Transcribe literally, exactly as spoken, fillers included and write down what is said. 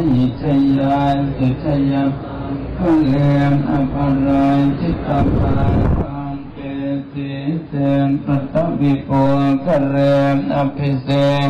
นิชยานสุชยาพระเลมอภรายทิตาภาคังเกสีเสนปัตตวิโกกะเลมอภิเษ